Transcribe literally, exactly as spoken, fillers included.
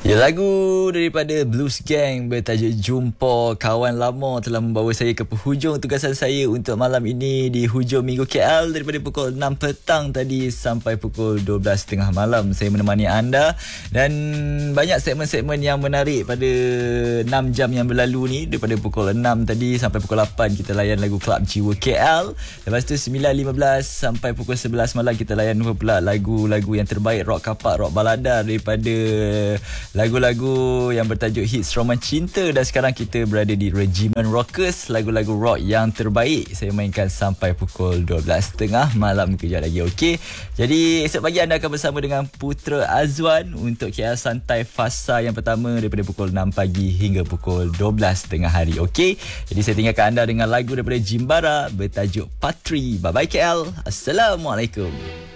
Ya, lagu daripada Blues Gang bertajuk Jumpa Kawan Lama telah membawa saya ke penghujung tugasan saya untuk malam ini di hujung Minggu K L daripada pukul enam petang tadi sampai pukul dua belas tiga puluh malam. Saya menemani anda dan banyak segmen-segmen yang menarik pada enam jam yang berlalu ni. Daripada pukul enam tadi sampai pukul lapan kita layan lagu Club Jiwa K L. Lepas tu sembilan lima belas sampai pukul sebelas malam kita layan pula lagu-lagu yang terbaik, rock kapak, rock balada daripada lagu-lagu yang bertajuk hits roman cinta. Dan sekarang kita berada di Regimen Rockers, lagu-lagu rock yang terbaik saya mainkan sampai pukul dua belas tiga puluh malam kejap lagi. Okey, jadi esok pagi anda akan bersama dengan Putra Azwan untuk K L Santai Fasa yang pertama daripada pukul enam pagi hingga pukul dua belas tengah hari. Okey, jadi saya tinggalkan anda dengan lagu daripada Jimbara bertajuk Patri. Bye bye K L. Assalamualaikum.